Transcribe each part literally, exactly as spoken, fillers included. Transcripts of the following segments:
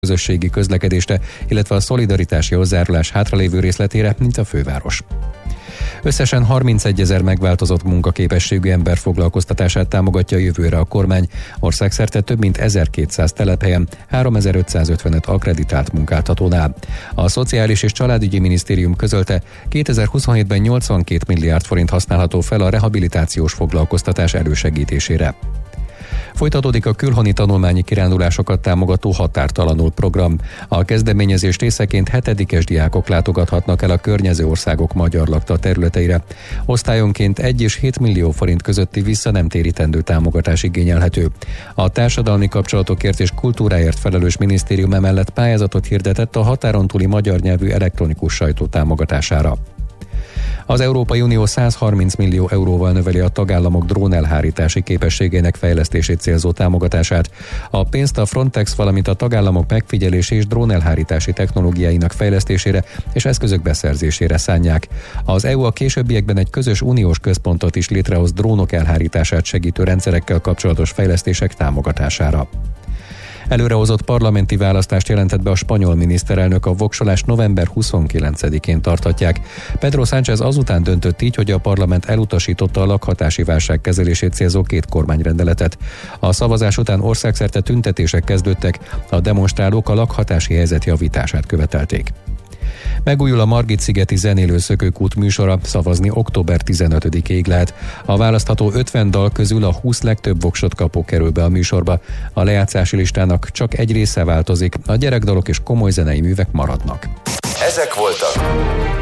közösségi közlekedésre, illetve a szolidaritási hozzájárulás hátralévő részletére, mint a főváros. Összesen harmincegyezer megváltozott munkaképességű ember foglalkoztatását támogatja jövőre a kormány. Országszerte több mint ezerkétszáz telephelyen, háromezer-ötszázötvenöt akkreditált munkáltatónál. A Szociális és Családügyi Minisztérium közölte, kétezer-huszonhétben nyolcvankét milliárd forint használható fel a rehabilitációs foglalkoztatás elősegítésére. Folytatódik a külhoni tanulmányi kirándulásokat támogató Határtalanul program. A kezdeményezés részeként hetedikes diákok látogathatnak el a környező országok magyar lakta területeire. Osztályonként egy és hét millió forint közötti vissza nem térítendő támogatás igényelhető. A társadalmi kapcsolatokért és kultúráért felelős minisztérium emellett pályázatot hirdetett a határon túli magyar nyelvű elektronikus sajtó támogatására. Az Európai Unió százharminc millió euróval növeli a tagállamok drónelhárítási képességének fejlesztését célzó támogatását. A pénzt a Frontex, valamint a tagállamok megfigyelési és drónelhárítási technológiáinak fejlesztésére és eszközök beszerzésére szánják. Az é u a későbbiekben egy közös uniós központot is létrehoz drónok elhárítását segítő rendszerekkel kapcsolatos fejlesztések támogatására. Előrehozott parlamenti választást jelentett be a spanyol miniszterelnök, a voksolást november huszonkilencedikén tartatják. Pedro Sánchez azután döntött így, hogy a parlament elutasította a lakhatási válság kezelését célzó két kormányrendeletet. A szavazás után országszerte tüntetések kezdődtek, a demonstrálók a lakhatási helyzet javítását követelték. Megújul a Margit-szigeti zenélő szökőkút műsora, szavazni október tizenötödikéig lehet. A választható ötven dal közül a húsz legtöbb voksot kapó kerül be a műsorba. A lejátszási listának csak egy része változik, a gyerekdalok és komoly zenei művek maradnak. Ezek voltak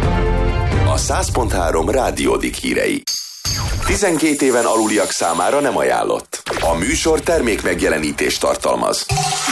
a száz pont három Rádiódik hírei. tizenkét éven aluliak számára nem ajánlott. A műsor termék megjelenítést tartalmaz.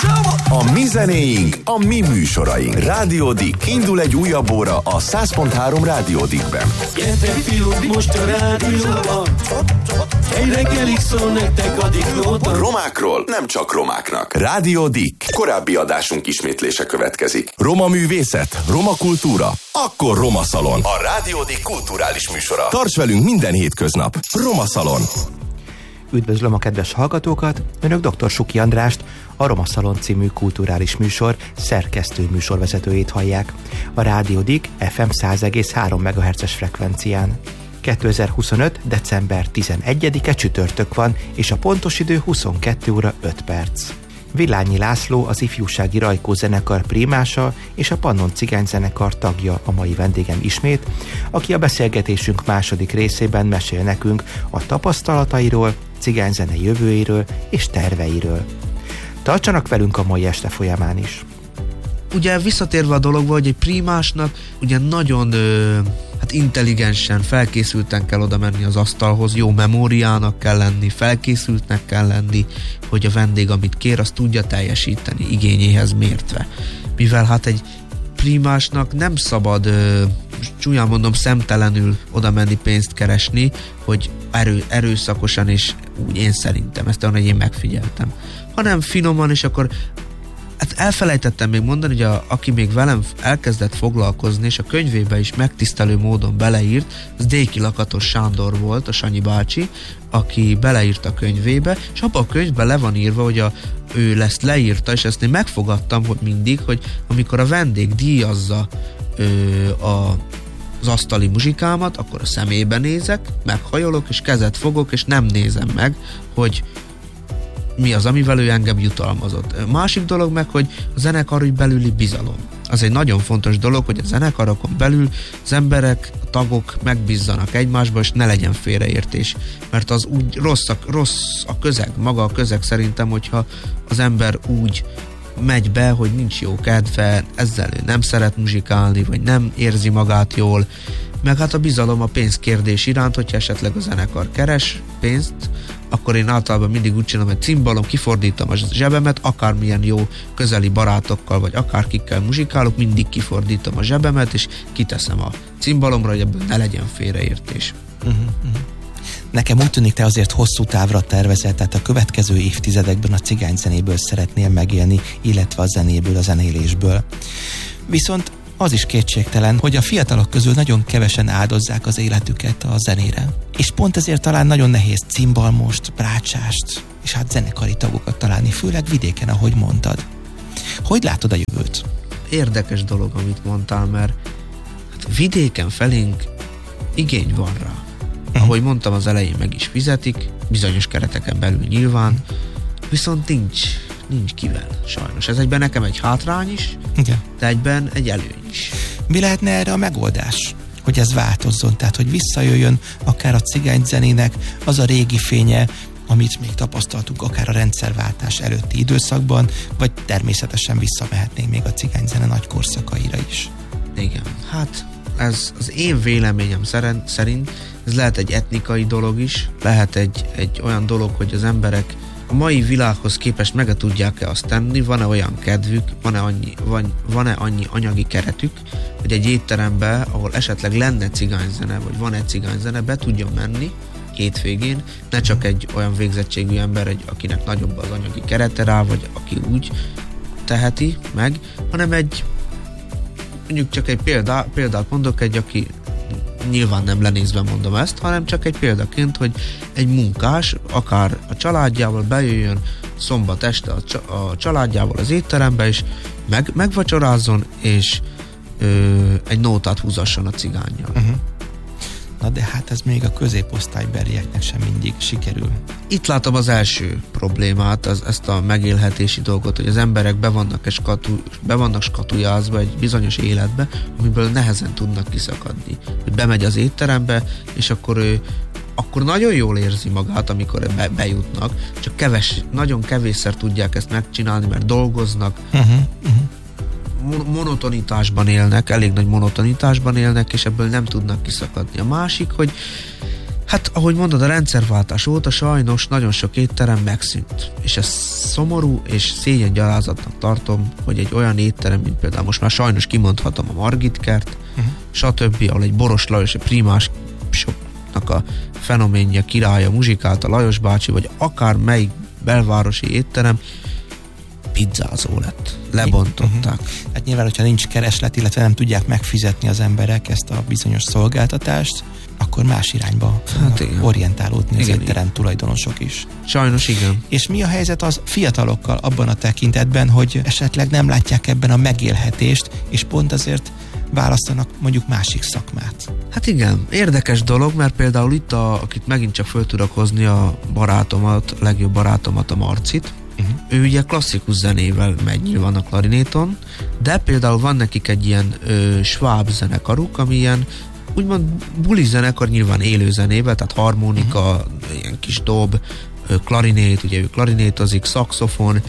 A mi zenéink, a mi műsoraink. Rádiódik, indul egy újabb óra a száz pont három Rádiódikben. Gyertek fiúk, most a rádióban, egy reggelig szól nektek a diklóban. Romákról nem csak romáknak. Rádiódik. Korábbi adásunk ismétlése következik. Roma művészet, roma kultúra, akkor Roma Szalon. A Rádiódik kulturális műsora. Tarts velünk minden hétköznap. Roma Szalon. Üdvözlöm a kedves hallgatókat, önök dr. Suki Andrást, a Roma Szalon című kulturális műsor szerkesztő műsorvezetőjét hallják. A Rádiódik ef em száz egész három megahertzes frekvencián. kétezer-huszonöt. december tizenegyedike csütörtök van, és a pontos idő huszonkettő óra öt perc. Villányi László, az ifjúsági Rajkó zenekar primása és a Pannon cigányzenekar tagja a mai vendégem ismét, aki a beszélgetésünk második részében mesél nekünk a tapasztalatairól, cigányzene jövőjéről és terveiről. Tartsanak velünk a mai este folyamán is. Ugye visszatérve a dologba, hogy egy primásnak ugye nagyon ö, hát intelligensen, felkészülten kell oda menni az asztalhoz, jó memóriának kell lenni, felkészültnek kell lenni, hogy a vendég, amit kér, azt tudja teljesíteni, igényéhez mértve. Mivel hát egy primásnak nem szabad, ö, csúnyán mondom, szemtelenül oda menni pénzt keresni, hogy erő, erőszakosan, és úgy én szerintem, ezt olyan, hogy én megfigyeltem, hanem finoman, és akkor hát elfelejtettem még mondani, hogy a, aki még velem elkezdett foglalkozni, és a könyvébe is megtisztelő módon beleírt, az Déki Lakatos Sándor volt, a Sanyi bácsi, aki beleírt a könyvébe, és abban a könyvben le van írva, hogy a, ő ezt leírta, és ezt én megfogadtam, hogy mindig, hogy amikor a vendég díjazza ö, a az asztali muzsikámat, akkor a szemébe nézek, meghajolok, és kezet fogok, és nem nézem meg, hogy mi az, amivel ő engem jutalmazott. Másik dolog meg, hogy a zenekar belüli bizalom. Az egy nagyon fontos dolog, hogy a zenekarokon belül az emberek, a tagok megbízzanak egymásba, és ne legyen félreértés. Mert az úgy rossz a, rossz a közeg, maga a közeg szerintem, hogyha az ember úgy megy be, hogy nincs jó kedve, ezzel ő nem szeret muzsikálni, vagy nem érzi magát jól, meg hát a bizalom a pénzkérdés iránt, hogyha esetleg a zenekar keres pénzt, akkor én általában mindig úgy csinálom, hogy cimbalom, kifordítom a zsebemet, akármilyen jó közeli barátokkal, vagy akárkikkel muzsikálok, mindig kifordítom a zsebemet, és kiteszem a cimbalomra, hogy ebből ne legyen félreértés. Uh-huh, uh-huh. Nekem úgy tűnik, te azért hosszú távra tervezel, tehát a következő évtizedekben a cigányzenéből szeretnél megélni, illetve a zenéből, a zenélésből. Viszont az is kétségtelen, hogy a fiatalok közül nagyon kevesen áldozzák az életüket a zenére. És pont ezért talán nagyon nehéz cimbalmost, brácsást és hát zenekari tagokat találni, főleg vidéken, ahogy mondtad. Hogy látod a jövőt? Érdekes dolog, amit mondtál, mert hát vidéken felénk igény van rá. Uh-huh. Ahogy mondtam, az elején meg is fizetik, bizonyos kereteken belül nyilván, uh-huh. viszont nincs, nincs kivel, sajnos. Ez egyben nekem egy hátrány is, igen. de egyben egy előny is. Mi lehetne erre a megoldás? Hogy ez változzon, tehát hogy visszajöjjön akár a cigányzenének az a régi fénye, amit még tapasztaltuk akár a rendszerváltás előtti időszakban, vagy természetesen visszamehetnénk még a cigányzene nagy korszakaira is. Igen, hát ez az én véleményem szerint ez lehet egy etnikai dolog is, lehet egy, egy olyan dolog, hogy az emberek a mai világhoz képest meg tudják-e azt tenni, van-e olyan kedvük, van-e annyi, van, van-e annyi anyagi keretük, hogy egy étterembe, ahol esetleg lenne cigányzene, vagy van egy cigányzene, be tudjon menni hétvégén, ne csak egy olyan végzettségű ember, egy, akinek nagyobb az anyagi kerete rá, vagy aki úgy teheti meg, hanem egy, mondjuk csak egy példá, példát mondok, egy, aki nyilván nem lenézve mondom ezt, hanem csak egy példaként, hogy egy munkás akár a családjával bejöjjön szombat este a, a családjával az étterembe, és meg, megvacsorázzon, és ö, egy nótát húzasson a cigánnyal. Uh-huh. Na de hát ez még a középosztálybelieknek sem mindig sikerül. Itt látom az első problémát, az, ezt a megélhetési dolgot, hogy az emberek be vannak, skatu, be vannak skatujázva egy bizonyos életbe, amiből nehezen tudnak kiszakadni. Hogy bemegy az étterembe, és akkor ő akkor nagyon jól érzi magát, amikor be, bejutnak, csak keves, nagyon kevésszer tudják ezt megcsinálni, mert dolgoznak, uh-huh, uh-huh. monotonitásban élnek, elég nagy monotonitásban élnek, és ebből nem tudnak kiszakadni. A másik, hogy hát, ahogy mondod, a rendszerváltás óta sajnos nagyon sok étterem megszűnt. És ez szomorú, és szégyengyalázatnak tartom, hogy egy olyan étterem, mint például most már sajnos kimondhatom a Margit kert, uh-huh. stb., ahol egy Boros Lajos, egy primás shopnak a fenoménje, királya, muzsikált a Lajos bácsi, vagy akár melyik belvárosi étterem, pizzázó lett. Lebontották. Uh-huh. Hát nyilván, hogyha nincs kereslet, illetve nem tudják megfizetni az emberek ezt a bizonyos szolgáltatást, akkor más irányba hát orientálódni az étterem tulajdonosok is. Sajnos igen. És mi a helyzet az fiatalokkal abban a tekintetben, hogy esetleg nem látják ebben a megélhetést, és pont azért választanak mondjuk másik szakmát? Hát igen, érdekes dolog, mert például itt, a, akit megint csak föl tudok hozni a barátomat, a legjobb barátomat, a Marcit, Uh-huh. ő ugye klasszikus zenével megy nyilván a klarinéton, de például van nekik egy ilyen ö, sváb zenekaruk, ami ilyen úgymond buli zenekar, nyilván élő zenével, tehát harmonika, uh-huh. ilyen kis dob, ö, klarinét, ugye ő klarinétozik, szaxofon,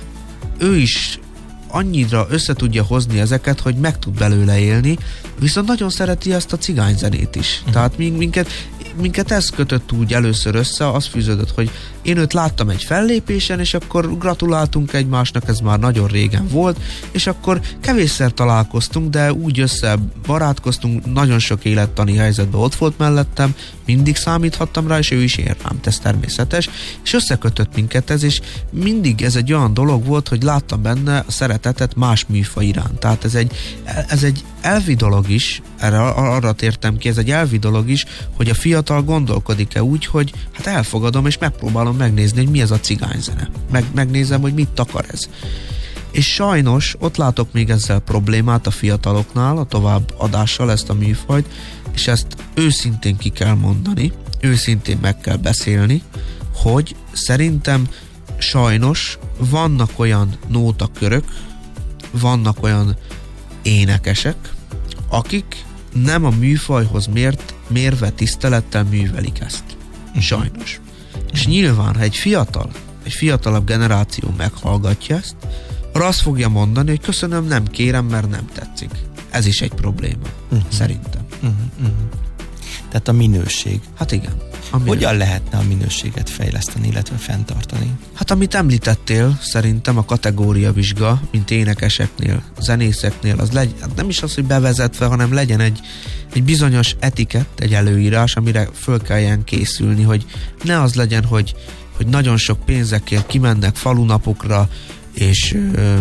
ő is annyira össze tudja hozni ezeket, hogy meg tud belőle élni, viszont nagyon szereti ezt a cigányzenét is. Uh-huh. Tehát minket, minket ez kötött úgy először össze, az fűződött, hogy én őt láttam egy fellépésen, és akkor gratuláltunk egymásnak, ez már nagyon régen volt, és akkor kevésszer találkoztunk, de úgy össze barátkoztunk, nagyon sok élettani helyzetben ott volt mellettem, mindig számíthattam rá, és ő is ér rám, ez természetes, és összekötött minket ez, és mindig ez egy olyan dolog volt, hogy láttam benne a szeretetet más műfaj iránt. Tehát ez egy, ez egy elvi dolog is, erre, arra tértem ki, ez egy elvi dolog is, hogy a fiatal gondolkodik-e úgy, hogy hát elfogadom, és megpróbálom megnézni, hogy mi ez a cigányzene. Meg, megnézem, hogy mit akar ez. És sajnos ott látok még ezzel problémát a fiataloknál, a továbbadással ezt a műfajt, és ezt őszintén ki kell mondani, őszintén meg kell beszélni, hogy szerintem sajnos vannak olyan nótakörök, vannak olyan énekesek, akik nem a műfajhoz mért, mérve tisztelettel művelik ezt. Sajnos. És nyilván, ha egy fiatal, egy fiatalabb generáció meghallgatja ezt, arra azt fogja mondani, hogy köszönöm, nem kérem, mert nem tetszik. Ez is egy probléma, uh-huh. szerintem. Uh-huh. Uh-huh. Tehát a minőség. Hát igen. Hogyan lehetne a minőséget fejleszteni, illetve fenntartani? Hát amit említettél, szerintem a kategóriavizsga, mint énekeseknél, zenészeknél, az legyen, hát nem is az, hogy bevezetve, hanem legyen egy, egy bizonyos etikett, egy előírás, amire föl kelljen készülni, hogy ne az legyen, hogy, hogy nagyon sok pénzekért kimennek falunapokra, és ö,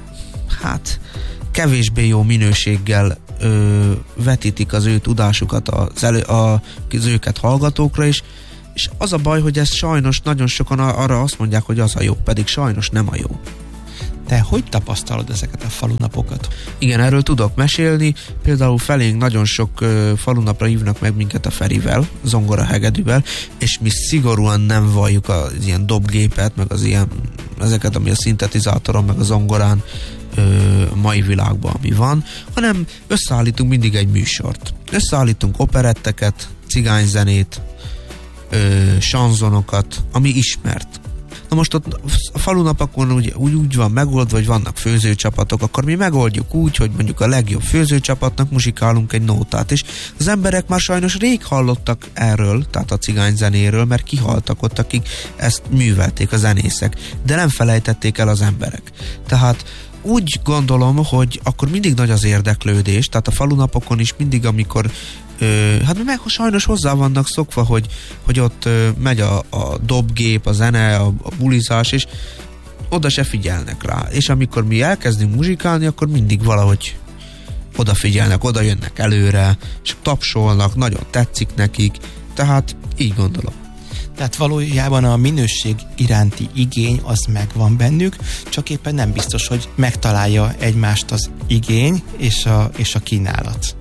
hát kevésbé jó minőséggel ö, vetítik az ő tudásukat az, elő, a, az őket hallgatókra is, és az a baj, hogy ez sajnos nagyon sokan arra azt mondják, hogy az a jó, pedig sajnos nem a jó. Te hogy tapasztalod ezeket a falunapokat? Igen, erről tudok mesélni. Például felénk nagyon sok uh, falunapra hívnak meg minket a Ferivel, zongora hegedűvel, és mi szigorúan nem valljuk az ilyen dobgépet, meg az ilyen, ezeket, ami a szintetizátoron, meg a zongorán ö, mai világban, ami van, hanem összeállítunk mindig egy műsort. Összeállítunk operetteket, cigányzenét, ö, sanzonokat, ami ismert. Na most ott a falunapokon úgy, úgy, úgy van megoldva, hogy vannak főzőcsapatok, akkor mi megoldjuk úgy, hogy mondjuk a legjobb főzőcsapatnak muzsikálunk egy nótát, és az emberek már sajnos rég hallottak erről, tehát a cigányzenéről, mert kihaltak ott, akik ezt művelték, a zenészek, de nem felejtették el az emberek. Tehát úgy gondolom, hogy akkor mindig nagy az érdeklődés, tehát a falunapokon is mindig, amikor Ö, hát meg sajnos hozzá vannak szokva, hogy, hogy ott ö, megy a, a dobgép, a zene, a, a bulizás, és oda se figyelnek rá. És amikor mi elkezdünk muzsikálni, akkor mindig valahogy odafigyelnek, oda jönnek előre, és tapsolnak, nagyon tetszik nekik, tehát így gondolom. Tehát valójában a minőség iránti igény az megvan bennük, csak éppen nem biztos, hogy megtalálja egymást az igény és a, és a kínálat.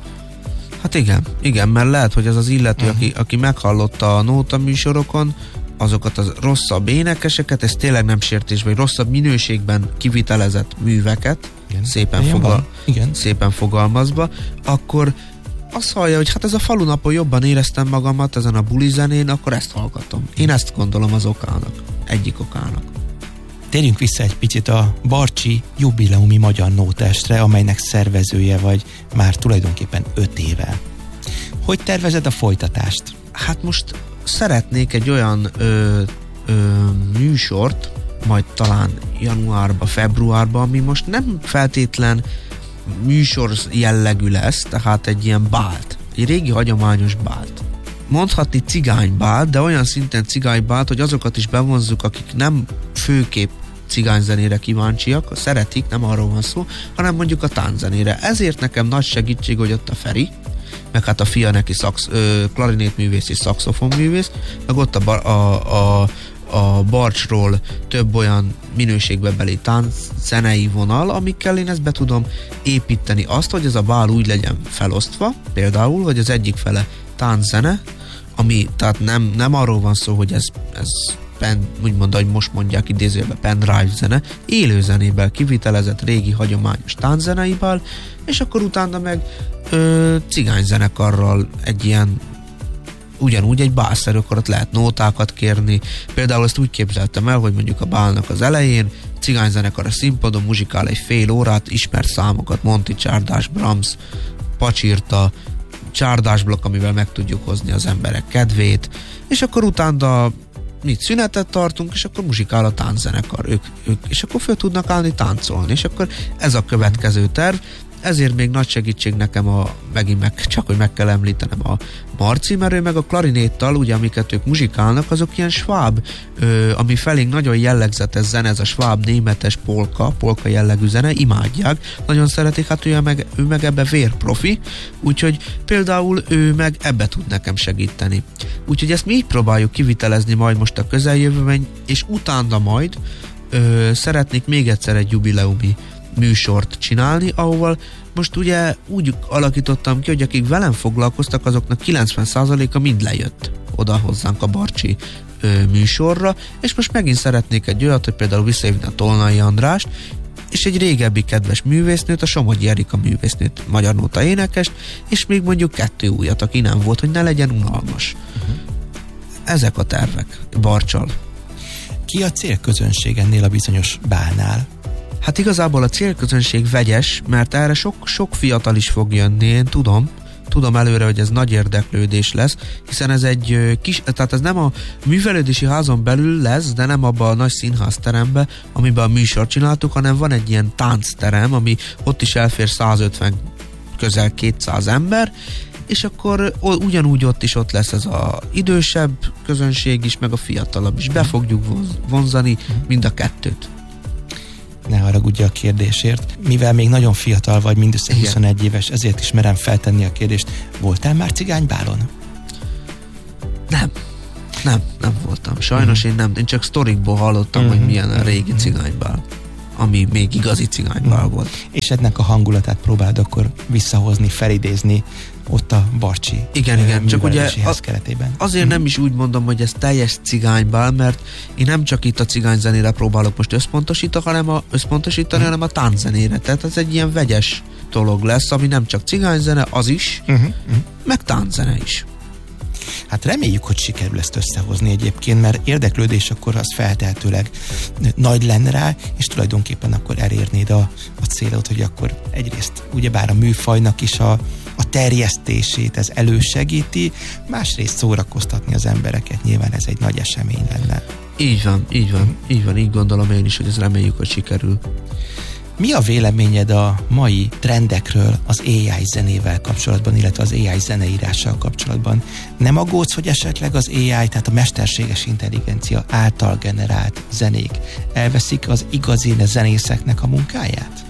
Hát igen, igen, mert lehet, hogy az az illető, uh-huh. aki, aki meghallotta a nóta műsorokon, azokat a rosszabb énekeseket, ez tényleg nem sértés, vagy rosszabb minőségben kivitelezett műveket, igen. Szépen, fogal, igen. szépen fogalmazva, akkor azt hallja, hogy hát ez a falunapon jobban éreztem magamat ezen a bulizenén, akkor ezt hallgatom. Én ezt gondolom az okának, egyik okának. Térjünk vissza egy picit a Barcsi jubileumi magyar nótaestre, amelynek szervezője vagy már tulajdonképpen öt éve. Hogy tervezed a folytatást? Hát most szeretnék egy olyan ö, ö, műsort, majd talán januárba, februárba, ami most nem feltétlen műsor jellegű lesz, tehát egy ilyen bált, egy régi hagyományos bált. Mondhatni cigánybált, de olyan szinten cigánybált, hogy azokat is bevonzzuk, akik nem főképp cigányzenére kíváncsiak, szeretik, nem arról van szó, hanem mondjuk a tánczenére. Ezért nekem nagy segítség, hogy ott a Feri, meg hát a fia neki szax, ö, klarinétművész és szaxofonművész, meg ott a, a, a, a Barcsról több olyan minőségbeli tánczenei vonal, amikkel én ezt be tudom építeni. Azt, hogy ez a bál úgy legyen felosztva, például, hogy az egyik fele tánczene, ami, tehát nem, nem arról van szó, hogy ez, ez pen, úgymond, ahogy most mondják idézőjelben pendrive zene, élő zenéből kivitelezett régi hagyományos tánczeneiből, és akkor utána meg ö, cigányzenekarral egy ilyen ugyanúgy egy bálszerű, akkor ott lehet nótákat kérni. Például ezt úgy képzeltem el, hogy mondjuk a bálnak az elején cigányzenekar a színpadon muzsikál egy fél órát, ismert számokat, Monti, Csárdás, Brahms, Pacsirta, csárdásblokk, amivel meg tudjuk hozni az emberek kedvét, és akkor utána mit szünetet tartunk, és akkor muzsikál a tánczenekar, ők, ők, és akkor föl tudnak állni táncolni, és akkor ez a következő terv. Ezért még nagy segítség nekem a, megint meg, csak hogy meg kell említenem a Marci, mert ő meg a klarinéttal, ugye amiket ők muzsikálnak, azok ilyen sváb, ö, ami felénk nagyon jellegzetes zene, ez a sváb németes polka, polka jellegű zene, imádják, nagyon szeretik, hát ő meg, ő meg ebbe vérprofi, úgyhogy például ő meg ebbe tud nekem segíteni. Úgyhogy ezt mi így próbáljuk kivitelezni majd most a közeljövőben, és utána majd ö, szeretnék még egyszer egy jubileumi műsort csinálni, ahol most ugye úgy alakítottam ki, hogy akik velem foglalkoztak, azoknak kilencven százaléka mind lejött oda hozzánk a Barcsi ö, műsorra, és most megint szeretnék egy olyat, hogy például visszahívni a Tolnai Andrást, és egy régebbi kedves művésznőt, a Somogyi Erika művésznőt, magyar nóta énekest, és még mondjuk kettő újat, aki nem volt, hogy ne legyen unalmas. Uh-huh. Ezek a tervek Barccsal. Ki a célközönség ennél a bizonyos bálnál? Hát igazából a célközönség vegyes, mert erre sok, sok fiatal is fog jönni, én tudom, tudom előre, hogy ez nagy érdeklődés lesz, hiszen ez egy kis, tehát ez nem a művelődési házon belül lesz, de nem abban a nagy színházteremben, amiben a műsort csináltuk, hanem van egy ilyen táncterem, ami ott is elfér százötven, közel kétszáz ember, és akkor ugyanúgy ott is ott lesz ez az idősebb közönség is, meg a fiatalabb is. Be fogjuk vonzani mind a kettőt. Ne haragudj a kérdésért. Mivel még nagyon fiatal vagy, mindössze huszonegy éves, ezért is merem feltenni a kérdést. Voltál már cigánybálon? Nem. Nem, nem voltam. Sajnos mm. én nem. Én csak sztorikból hallottam, mm-hmm. hogy milyen a régi cigánybál. ami még igazi cigánybál volt. És ennek a hangulatát próbáld akkor visszahozni, felidézni ott a Barcsi igen, igen, csak ugye az, keretében. Azért nem is úgy mondom, hogy ez teljes cigánybál, mert én nem csak itt a cigányzenére próbálok most összpontosítani, hanem a, összpontosítani, hmm. hanem a tánczenére. Tehát ez egy ilyen vegyes dolog lesz, ami nem csak cigányzene, az is, uh-huh. Uh-huh. meg tánczene is. Hát reméljük, hogy sikerül ezt összehozni egyébként, mert érdeklődés akkor az feltehetőleg nagy lenne rá, és tulajdonképpen akkor elérnéd a, a célot, hogy akkor egyrészt ugyebár a műfajnak is a, a terjesztését ez elősegíti, másrészt szórakoztatni az embereket, nyilván ez egy nagy esemény lenne. Így van, így van, így van, így gondolom én is, hogy ez reméljük, hogy sikerül. Mi a véleményed a mai trendekről az á i zenével kapcsolatban, illetve az á i zeneírással kapcsolatban? Nem aggódsz, hogy esetleg az á i, tehát a mesterséges intelligencia által generált zenék elveszik az igazi zenészeknek a munkáját?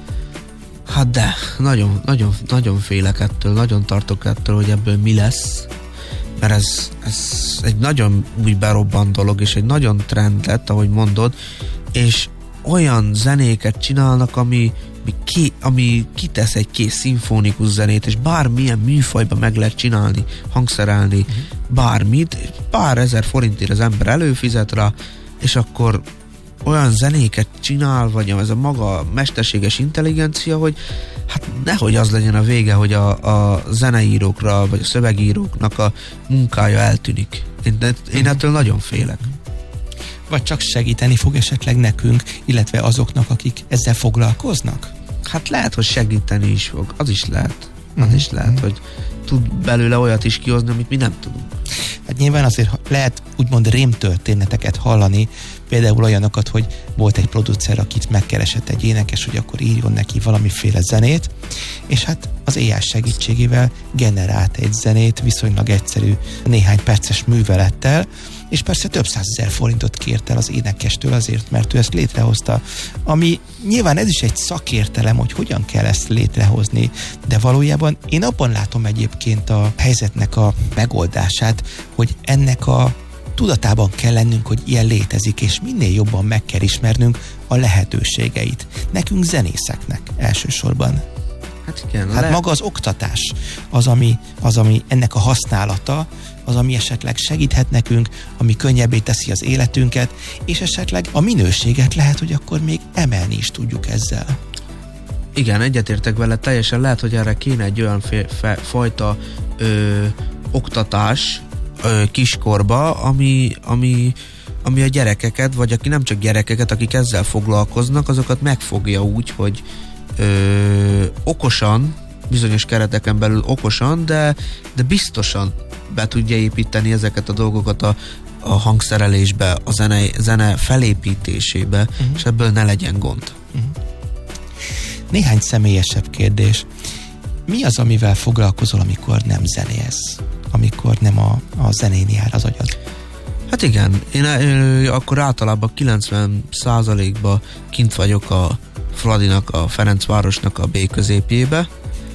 Hát de, nagyon, nagyon, nagyon félek ettől, nagyon tartok ettől, hogy ebből mi lesz, mert ez, ez egy nagyon új berobbant dolog, és egy nagyon trend lett, ahogy mondod, és olyan zenéket csinálnak, ami, ki, ami kitesz egy kész szimfonikus zenét, és bármilyen műfajban meg lehet csinálni, hangszerelni, uh-huh. bármit, pár ezer forintért az ember előfizet rá, és akkor olyan zenéket csinál, vagy ez a maga mesterséges intelligencia, hogy hát nehogy az legyen a vége, hogy a, a zeneírókra, vagy a szövegíróknak a munkája eltűnik. Én, én ettől nagyon félek. Vagy csak segíteni fog esetleg nekünk, illetve azoknak, akik ezzel foglalkoznak? Hát lehet, hogy segíteni is fog. Az is lehet. Az uh-huh. is lehet, hogy tud belőle olyat is kihozni, amit mi nem tudunk. Hát nyilván azért lehet úgymond rémtörténeteket hallani, például olyanokat, hogy volt egy producer, akit megkeresett egy énekes, hogy akkor írjon neki valamiféle zenét, és hát az á i segítségével generált egy zenét viszonylag egyszerű, néhány perces művelettel, és persze több százezer forintot kért el az énekestől azért, mert ő ezt létrehozta, ami nyilván ez is egy szakértelem, hogy hogyan kell ezt létrehozni, de valójában én abban látom egyébként a helyzetnek a megoldását, hogy ennek a tudatában kell lennünk, hogy ilyen létezik, és minél jobban meg kell ismernünk a lehetőségeit. Nekünk zenészeknek elsősorban. Hát igen. Hát le... maga az oktatás az ami, az, ami ennek a használata, az, ami esetleg segíthet nekünk, ami könnyebbé teszi az életünket, és esetleg a minőséget lehet, hogy akkor még emelni is tudjuk ezzel. Igen, egyetértek vele, teljesen lehet, hogy erre kéne egy olyan fe, fe, fajta ö, oktatás ö, kiskorba, ami, ami, ami a gyerekeket, vagy aki nem csak gyerekeket, akik ezzel foglalkoznak, azokat megfogja úgy, hogy ö, okosan, bizonyos kereteken belül okosan, de, de biztosan be tudja építeni ezeket a dolgokat a, a hangszerelésbe, a zene, zene felépítésébe, uh-huh. és ebből ne legyen gond. Uh-huh. Néhány személyesebb kérdés. Mi az, amivel foglalkozol, amikor nem zenélsz? Amikor nem a, a zenén jár az agyad? Hát igen, én, én akkor általában kilencven százalékban kint vagyok a Fradinak, a Ferencvárosnak a B középjébe.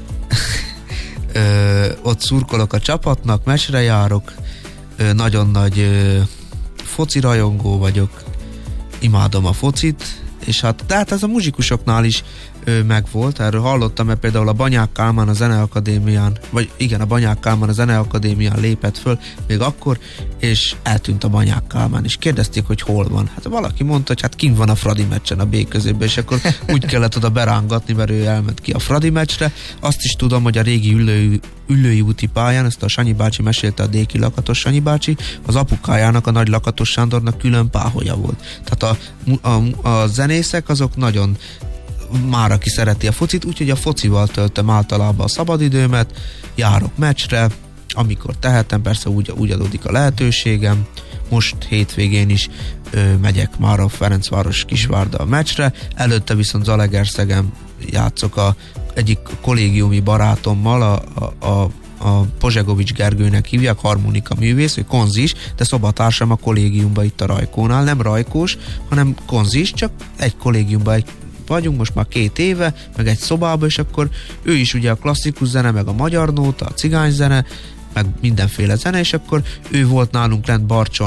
Ö, ott szurkolok a csapatnak, meccsre járok, ö, nagyon nagy ö, foci rajongó vagyok, imádom a focit, és hát, tehát ez a muzsikusoknál is ö, megvolt, erről hallottam, mert például a Banyák Kálmán a Zeneakadémián, vagy igen, a Banyák Kálmán a Zeneakadémián lépett föl még akkor, és eltűnt a Banyák Kálmán, és kérdezték, hogy hol van. Hát valaki mondta, hogy hát kint van a Fradi meccsen a B középben, és akkor úgy kellett oda berángatni, mert ő elment ki a Fradi meccsre. Azt is tudom, hogy a régi ülői, ülői úti pályán, ezt a Sanyi bácsi mesélte, a Déki Lakatos Sanyi bácsi, az apukájának, a Nagy Lakatos Sándornak külön páholya volt. Tehát a, a, a zenészek azok nagyon már aki szereti a focit, úgyhogy a focival töltöm általában a szabadidőmet, járok meccsre, amikor tehetem, persze úgy, úgy adódik a lehetőségem. Most hétvégén is ö, megyek már a Ferencváros Kisvárda a meccsre, előtte viszont Zalaegerszegen játszok a egyik kollégiumi barátommal, a, a, a a Pozsegovics Gergőnek hívják, harmonika művész, ő konzis, de szobatársam a kollégiumban itt a Rajkónál, nem rajkós, hanem konzis, csak egy kollégiumban egy vagyunk most már két éve, meg egy szobában, és akkor ő is ugye a klasszikus zene, meg a magyar nóta, a cigányzene, meg mindenféle zene, és akkor ő volt nálunk lent Barcson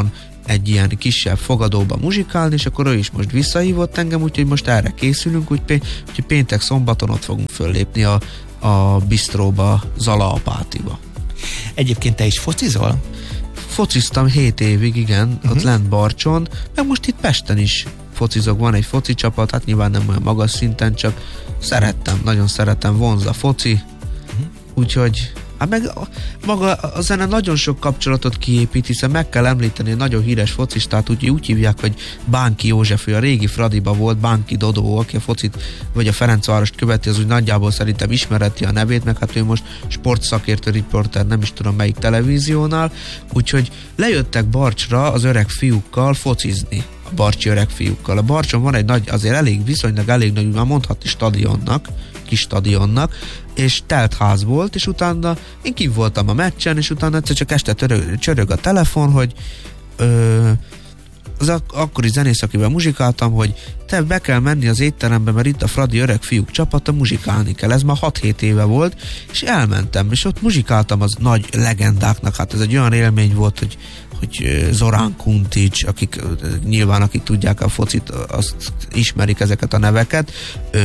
egy ilyen kisebb fogadóba muzsikálni, és akkor ő is most visszahívott engem, úgyhogy most erre készülünk, úgyhogy péntek szombaton ott fogunk föllépni a, a bistróba, Zala Apátiba. Egyébként te is focizol? Fociztam hét évig, igen, uh-huh. ott lent Barcson, meg most itt Pesten is focizok, van egy foci csapat, hát nyilván nem olyan magas szinten, csak szerettem, nagyon szeretem, vonz a foci, uh-huh. úgyhogy hát meg a, maga a zene nagyon sok kapcsolatot kiépít, hiszen meg kell említeni egy nagyon híres focistát, úgy, úgy hívják, hogy Bánki József, ő a régi Fradiba volt, Bánki Dodó, aki a focit vagy a Ferencvárost követi, az úgy nagyjából szerintem ismereti a nevét, meg hát ő most sportszakértő riporter, nem is tudom melyik televíziónál, úgyhogy lejöttek Barcsra az öreg fiúkkal focizni, a barcsi öreg fiúkkal. A Barcson van egy nagy, azért elég, viszonylag elég nagy, már mondhatni stadionnak, kis stadionnak, és telt ház volt, és utána én kint voltam a meccsen, és utána egyszer csak este törög, csörög a telefon, hogy ö, az ak- akkori zenész, akivel muzsikáltam, hogy te be kell menni az étterembe, mert itt a Fradi öreg fiúk csapata, muzsikálni kell. Ez már hat-hét éve volt, és elmentem, és ott muzsikáltam az nagy legendáknak, hát ez egy olyan élmény volt, hogy hogy Zorán Kuntics, akik nyilván akik tudják a focit, azt ismerik ezeket a neveket,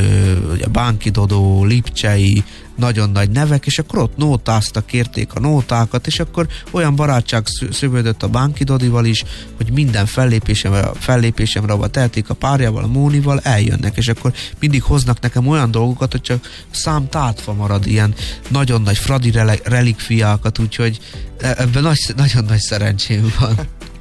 a Bánki Dodó, Lipcsei, nagyon nagy nevek, és akkor ott nótáztak, kérték a nótákat, és akkor olyan barátság szövődött a Bánki Dodival is, hogy minden fellépésemre, fellépésemre, ahol tehetik a párjával, a Mónival, eljönnek, és akkor mindig hoznak nekem olyan dolgokat, hogy csak szám tátva marad, ilyen nagyon nagy fradi relikviákat, úgyhogy ebben nagy, nagyon nagy szerencsém van.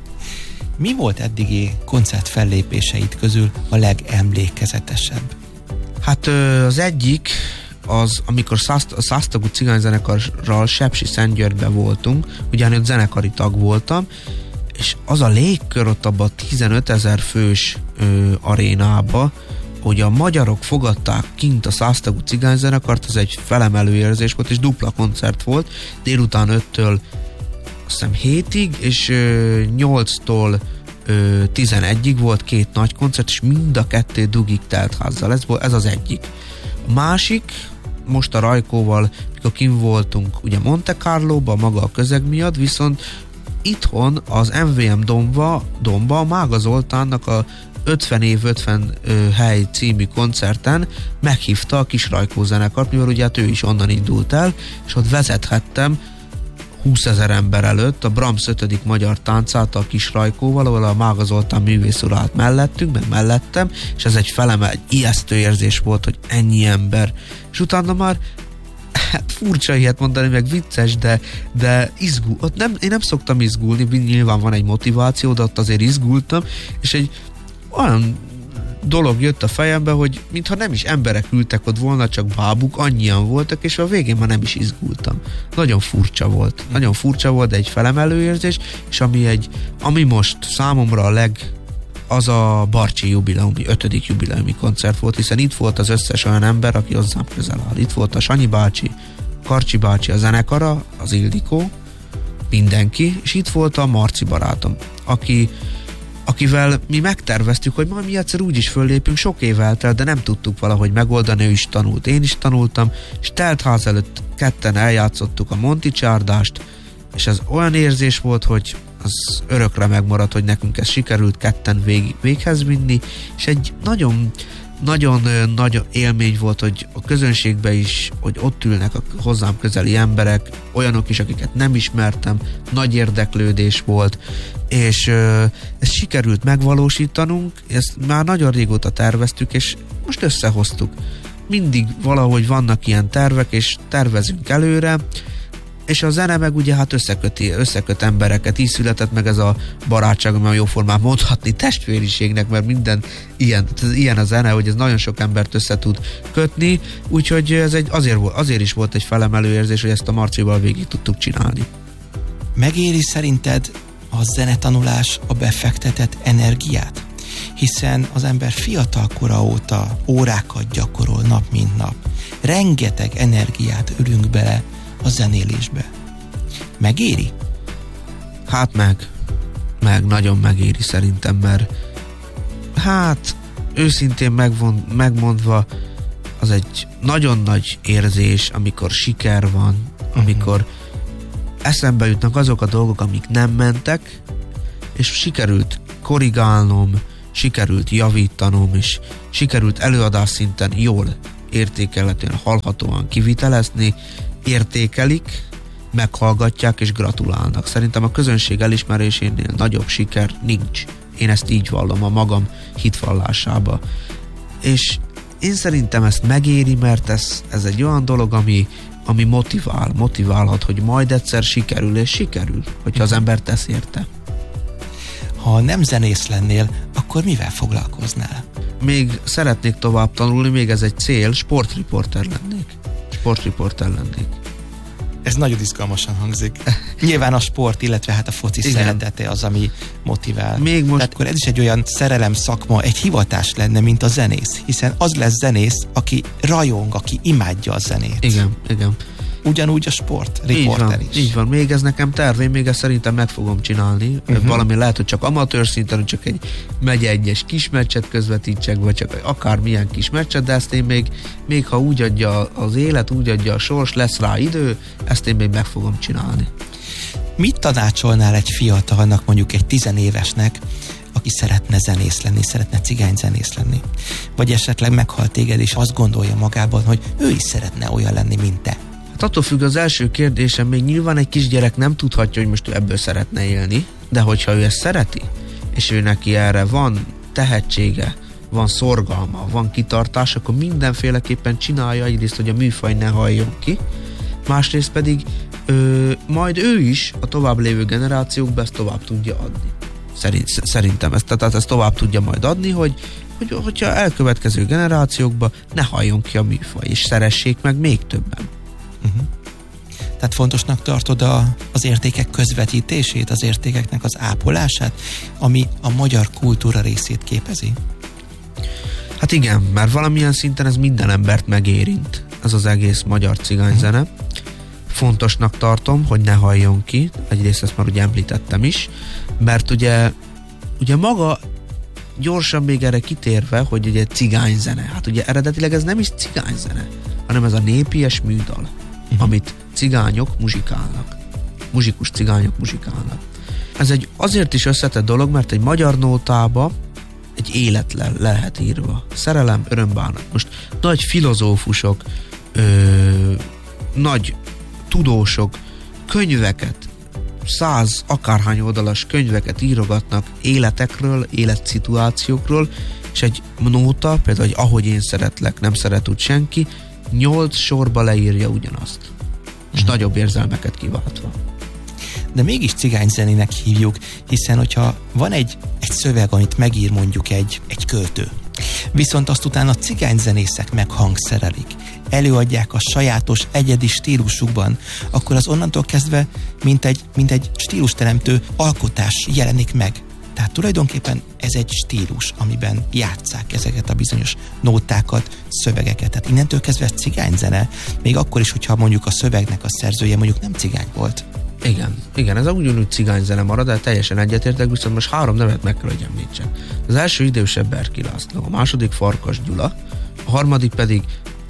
Mi volt eddigi koncert fellépéseid közül a legemlékezetesebb? Hát az egyik az, amikor a Szásztagú cigányzenekarral Sepsiszentgyörgyben voltunk, ugyan ott zenekari tag voltam, és az a légkör ott abban a tizenötezer fős ö, arénába, hogy a magyarok fogadták kint a Szásztagú cigányzenekart, az egy felemelő érzés volt, és dupla koncert volt, délután öttől azt hiszem hétig, és ö, nyolctól ö, tizenegyig volt két nagy koncert, és mind a kettő dugig telt házzal. Ez, ez az egyik. A másik, most a Rajkóval, mikor kim voltunk ugye Monte Carlóba, maga a közeg miatt, viszont itthon az em vé em Domba, Domba Mága Zoltánnak a ötven év ötven ö, hely című koncerten meghívta a Kis Rajkó zenekart, mivel ugye hát ő is onnan indult el, és ott vezethettem húszezer ember előtt a Brahms ötödik magyar táncát a Kis Rajkóval, ahol a Mága Zoltán művész úr állt mellettünk, meg mellettem, és ez egy feleme, egy ijesztő érzés volt, hogy ennyi ember. És utána már hát furcsa ilyet mondani, meg vicces, de, de izgul, ott nem, én nem szoktam izgulni, nyilván van egy motiváció, de ott azért izgultam, és egy olyan dolog jött a fejembe, hogy mintha nem is emberek ültek ott volna, csak bábuk, annyian voltak, és a végén már nem is izgultam. Nagyon furcsa volt. Nagyon furcsa volt, de egy felemelő érzés, és ami egy, ami most számomra a leg, az a Barcsi jubileumi, ötödik jubileumi koncert volt, hiszen itt volt az összes olyan ember, aki hozzám közel áll. Itt volt a Sanyi bácsi, Karcsi bácsi, a zenekara, az Ildikó, mindenki, és itt volt a Marci barátom, aki akivel mi megterveztük, hogy majd mi egyszer úgy is föllépünk, sok év eltelt, de nem tudtuk valahogy megoldani, ő is tanult, én is tanultam, és teltház előtt ketten eljátszottuk a Monti csárdást, és ez olyan érzés volt, hogy az örökre megmaradt, hogy nekünk ez sikerült ketten vég, véghez vinni, és egy nagyon nagyon nagy élmény volt, hogy a közönségben is, hogy ott ülnek a hozzám közeli emberek, olyanok is, akiket nem ismertem, nagy érdeklődés volt, és ö, ezt sikerült megvalósítanunk, ezt már nagyon régóta terveztük, és most összehoztuk. Mindig valahogy vannak ilyen tervek, és tervezünk előre, és a zene meg ugye hát összeköti, összeköt embereket, így született meg ez a barátság, ami jóformán mondhatni testvériségnek, mert minden ilyen, ilyen a zene, hogy ez nagyon sok embert össze tud kötni, úgyhogy ez egy, azért, azért is volt egy felemelő érzés, hogy ezt a Marcival végig tudtuk csinálni. Megéri szerinted a zenetanulás a befektetett energiát? Hiszen az ember fiatal kora óta órákat gyakorol nap mint nap. Rengeteg energiát ülünk bele a zenélésbe. Megéri? Hát meg. Meg, nagyon megéri szerintem, mert hát őszintén megvon, megmondva az egy nagyon nagy érzés, amikor siker van, amikor uh-huh. eszembe jutnak azok a dolgok, amik nem mentek, és sikerült korrigálnom, sikerült javítanom, és sikerült előadás szinten jól értékelhetően, hallhatóan kivitelezni, értékelik, meghallgatják és gratulálnak. Szerintem a közönség elismerésénél nagyobb siker nincs. Én ezt így vallom a magam hitvallásába. És én szerintem ezt megéri, mert ez, ez egy olyan dolog, ami, ami motivál, motiválhat, hogy majd egyszer sikerül, és sikerül, hogyha az ember tesz érte. Ha nem zenész lennél, akkor mivel foglalkoznál? Még szeretnék tovább tanulni, még ez egy cél, sportriporter lennék. Sportriporter lennék. Ez nagyon izgalmasan hangzik. Nyilván a sport, illetve hát a foci Igen. szeretete az, ami motivál. Még most... Tehát akkor ez is egy olyan szerelem szakma, egy hivatás lenne, mint a zenész, hiszen az lesz zenész, aki rajong, aki imádja a zenét. Igen, igen. Ugyanúgy a sport, riporter is. Így van, még ez nekem tervém, még ezt szerintem meg fogom csinálni. Uh-huh. Valami lehet, hogy csak amatőr szinten, csak egy megye egyes kis meccset közvetítsek, vagy csak akármilyen kis meccset, de ezt én még, még ha úgy adja az élet, úgy adja a sors, lesz rá idő, ezt én még meg fogom csinálni. Mit tanácsolnál egy fiatalnak, mondjuk egy tizenévesnek, aki szeretne zenész lenni, szeretne cigányzenész lenni? Vagy esetleg meghalt téged, és azt gondolja magában, hogy ő is szeretne olyan lenni, mint te? Hát attól függ, az első kérdésem, még nyilván egy kisgyerek nem tudhatja, hogy most ő ebből szeretne élni, de hogyha ő ezt szereti, és ő neki erre van tehetsége, van szorgalma, van kitartás, akkor mindenféleképpen csinálja, egyrészt, hogy a műfaj ne halljon ki, másrészt pedig ö, majd ő is a tovább lévő generációkba ezt tovább tudja adni. Szerint, szerintem ezt, tehát ezt tovább tudja majd adni, hogy, hogy hogyha elkövetkező generációkba ne halljon ki a műfaj, és szeressék meg még többen. Uh-huh. Tehát fontosnak tartod a, az értékek közvetítését, az értékeknek az ápolását, ami a magyar kultúra részét képezi? Hát igen, mert valamilyen szinten ez minden embert megérint, ez az egész magyar cigányzene. Uh-huh. Fontosnak tartom, hogy ne halljon ki, egyrészt ezt már ugye említettem is, mert ugye, ugye maga gyorsan még erre kitérve, hogy ugye cigányzene, hát ugye eredetileg ez nem is cigányzene, hanem ez a népies műdal, uh-huh. amit cigányok muzsikálnak. Muzsikus cigányok muzsikálnak. Ez egy azért is összetett dolog, mert egy magyar nótába egy élet le lehet írva. Szerelem, örömbánat. Most nagy filozófusok, ö, nagy tudósok könyveket, száz akárhány oldalas könyveket írogatnak életekről, életszituációkról, és egy nóta, például, hogy ahogy én szeretlek, nem szeret úgy senki, nyolc sorba leírja ugyanazt. És uh-huh. nagyobb érzelmeket kiváltva. De mégis cigányzenének hívjuk, hiszen hogyha van egy, egy szöveg, amit megír mondjuk egy, egy költő, viszont azt utána cigányzenészek meghangszerelik, előadják a sajátos, egyedi stílusukban, akkor az onnantól kezdve mint egy, mint egy stílusteremtő alkotás jelenik meg. Tehát tulajdonképpen ez egy stílus, amiben játsszák ezeket a bizonyos nótákat, szövegeket. Tehát innentől kezdve ez cigányzene, még akkor is, hogyha mondjuk a szövegnek a szerzője mondjuk nem cigány volt. Igen, igen, ez ugyanúgy cigányzene marad, de teljesen egyetértek, viszont most három nevet meg kell, hogy említsek. Az első idősebb Berki László, a második Farkas Gyula, a harmadik pedig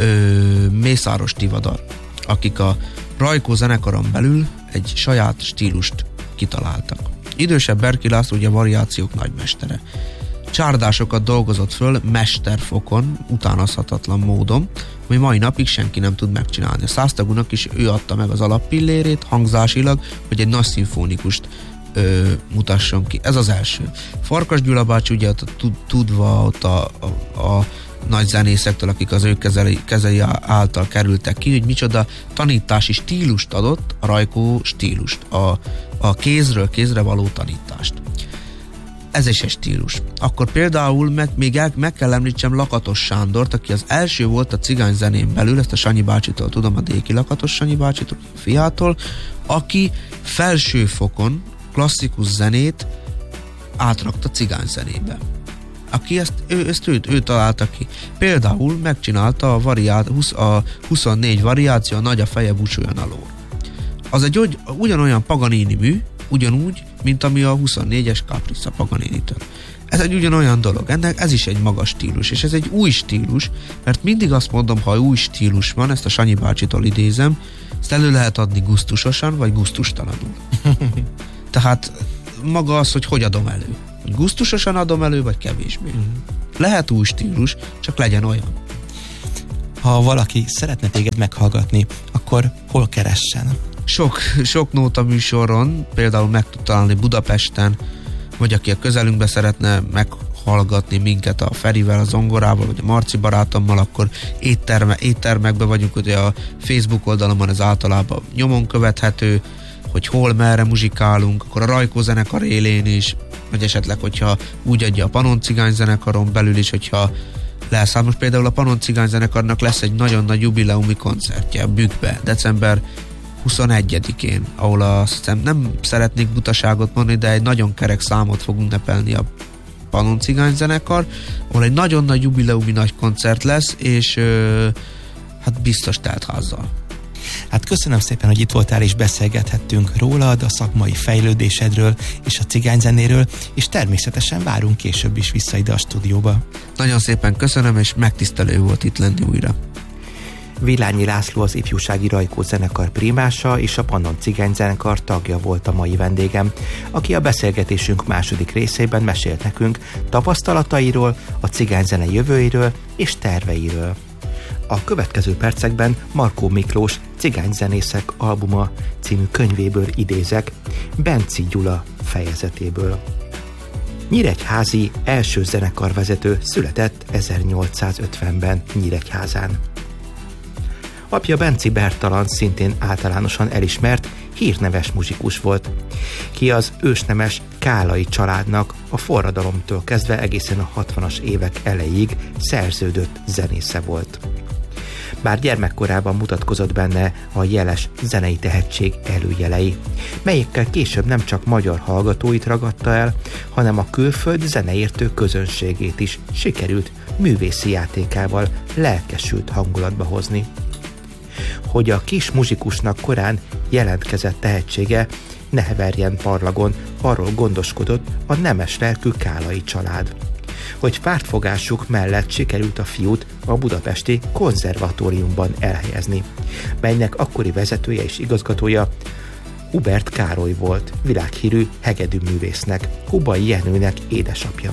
ö, Mészáros Tivadar, akik a Rajkó zenekaron belül egy saját stílust kitaláltak. Idősebb Berki László ugye a variációk nagymestere. Csárdásokat dolgozott föl mesterfokon, utánozhatatlan módon, ami mai napig senki nem tud megcsinálni. A száztagúnak is ő adta meg az alappillérét hangzásilag, hogy egy nagy szimfonikust ö, mutasson ki. Ez az első. Farkas Gyula bácsi ugye tudva ott a, a, a nagy zenészektől, akik az ő kezeli, kezeli által kerültek ki, hogy micsoda tanítási stílust adott, a Rajkó stílust, a, a kézről kézre való tanítást. Ez is egy stílus. Akkor például meg, még el, meg kell említsem Lakatos Sándort, aki az első volt a cigányzenén belül, ezt a Sanyi bácsitól tudom, a Déki Lakatos Sanyi bácsitól, a fiától, aki felsőfokon klasszikus zenét átrakta cigányzenébe. Aki ezt, ő, ezt őt, ő találta ki. Például megcsinálta a, variát, a huszonnégy variáció, a Nagy a feje, búsuljon a lór. Az egy ugyanolyan Paganini mű, ugyanúgy, mint ami a huszonnégyes Capriccia Paganini-től. Ez egy ugyanolyan dolog. Ennek ez is egy magas stílus, és ez egy új stílus, mert mindig azt mondom, ha új stílus van, ezt a Sanyi bácsitól idézem, ezt elő lehet adni gusztusosan, vagy gusztustalanul. Tehát maga az, hogy hogy adom elő. Hogy gusztusosan adom elő, vagy kevésbé. Mm. Lehet új stílus, csak legyen olyan. Ha valaki szeretne téged meghallgatni, akkor hol keressen? Sok, sok nóta műsoron, például meg tud találni Budapesten, vagy aki a közelünkbe szeretne meghallgatni minket a Ferivel, a zongorával, vagy a Marci barátommal, akkor étterme, éttermekben vagyunk, ugye a Facebook oldalon ez általában nyomon követhető, hogy hol, merre muzsikálunk, akkor a Rajkó zenekar élén is, vagy esetleg, hogyha úgy adja a Panon Cigány zenekaron belül is, hogyha lesz. Hát most például a Panon Cigány zenekarnak lesz egy nagyon nagy jubileumi koncertje a Bükkbe, december huszonegyedikén, ahol azt hiszem, nem szeretnék butaságot mondani, de egy nagyon kerek számot fog ünnepelni a Panon Cigány zenekar, ahol egy nagyon nagy jubileumi nagy koncert lesz, és ö, hát biztos teltházzal. Hát köszönöm szépen, hogy itt voltál és beszélgethettünk rólad, a szakmai fejlődésedről és a cigányzenéről, és természetesen várunk később is vissza ide a stúdióba. Nagyon szépen köszönöm, és megtisztelő volt itt lenni újra. Villányi László az ifjúsági Rajkó zenekar primása és a Panon Cigány zenekar tagja volt a mai vendégem, aki a beszélgetésünk második részében mesélt nekünk tapasztalatairól, a cigányzene jövőjéről és terveiről. A következő percekben Markó Miklós Cigányzenészek albuma című könyvéből idézek, Benczy Gyula fejezetéből. Nyíregyházi első zenekarvezető született ezernyolcszázötvenben Nyíregyházán. Apja Benczy Bertalan szintén általánosan elismert, hírneves muzsikus volt, ki az ősnemes Kálai családnak a forradalomtól kezdve egészen a hatvanas évek elejéig szerződött zenésze volt. Bár gyermekkorában mutatkozott benne a jeles zenei tehetség előjelei, melyekkel később nem csak magyar hallgatóit ragadta el, hanem a külföld zeneértő közönségét is sikerült művészi játékával lelkesült hangulatba hozni. Hogy a kis muzsikusnak korán jelentkezett tehetsége ne heverjen parlagon, arról gondoskodott a nemes lelkű Kálai család. Hogy pártfogásuk mellett sikerült a fiút a budapesti konzervatóriumban elhelyezni, melynek akkori vezetője és igazgatója Hubert Károly volt, világhírű hegedűművésznek, Hubai Jenőnek édesapja.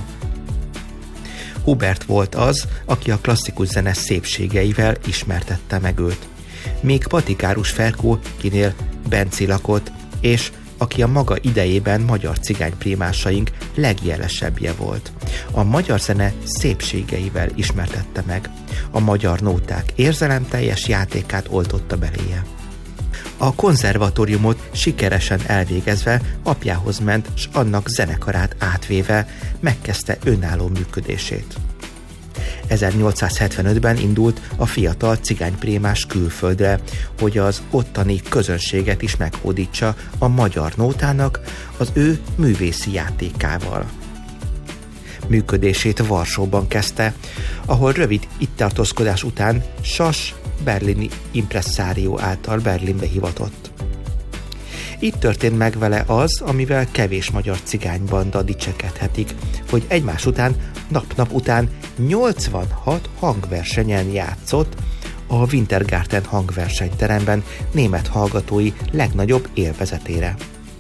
Hubert volt az, aki a klasszikus zene szépségeivel ismertette meg őt. Még Patikárus Ferkó, kinél Benczy lakott, és aki a maga idejében magyar cigányprímásaink legjelesebbje volt. A magyar zene szépségeivel ismertette meg. A magyar nóták érzelemteljes játékát oltotta beléje. A konzervatóriumot sikeresen elvégezve apjához ment, s annak zenekarát átvéve megkezdte önálló működését. ezernyolcszázhetvenötben indult a fiatal cigányprímás külföldre, hogy az ottani közönséget is meghódítsa a magyar nótának az ő művészi játékával. Működését Varsóban kezdte, ahol rövid itt tartózkodás után Sas berlini impresszárió által Berlinbe hivatott. Itt történt meg vele az, amivel kevés magyar cigánybanda dicsekedhetik, hogy egymás után, nap-nap után nyolcvanhat hangversenyen játszott a Wintergarten hangversenyteremben német hallgatói legnagyobb élvezetére.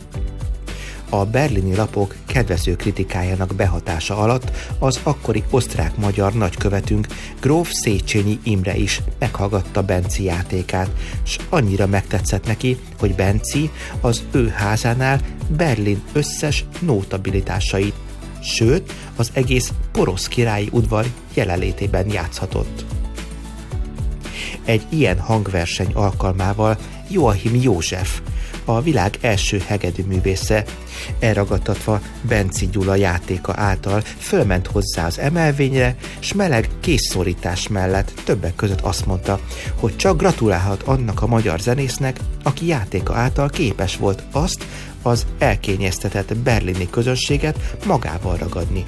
A berlini lapok kedvező kritikájának behatása alatt az akkori osztrák-magyar nagykövetünk gróf Széchenyi Imre is meghallgatta Benczy játékát, s annyira megtetszett neki, hogy Benczy az ő házánál Berlin összes notabilitásait, sőt, az egész porosz királyi udvar jelenlétében játszhatott. Egy ilyen hangverseny alkalmával Joachim József, a világ első hegedűművésze, elragadtatva Benczy Gyula játéka által fölment hozzá az emelvényre, s meleg készszorítás mellett többek között azt mondta, hogy csak gratulálhat annak a magyar zenésznek, aki játéka által képes volt azt az elkényeztetett berlini közönséget magával ragadni.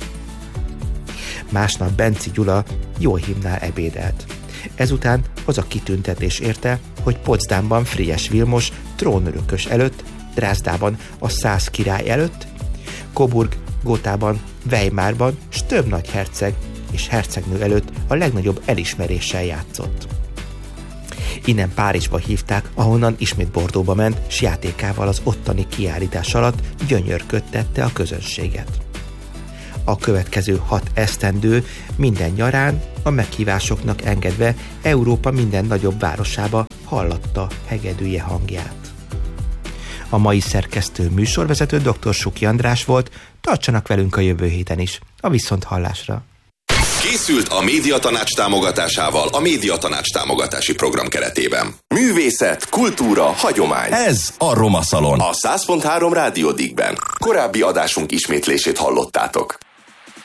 Másnap Benczy Gyula Joachimnál ebédelt. Ezután az a kitüntetés érte, hogy Potsdamban Frigyes Vilmos trónörökös előtt, Drázdában a szász király előtt, Coburg Gothában, Weimarban s több nagy herceg és hercegnő előtt a legnagyobb elismeréssel játszott. Innen Párizsba hívták, ahonnan ismét Bordeauxba ment, s játékával az ottani kiállítás alatt gyönyörködtette a közönséget. A következő hat esztendő minden nyarán a meghívásoknak engedve Európa minden nagyobb városába hallatta hegedűje hangját. A mai szerkesztő műsorvezető dr. Suki András volt, tartsanak velünk a jövő héten is. A viszonthallásra! Készült a Médiatanács támogatásával a Médiatanács támogatási program keretében. Művészet, kultúra, hagyomány. Ez a Roma Szalon. A száz pont három Rádió Digben. Korábbi adásunk ismétlését hallottátok.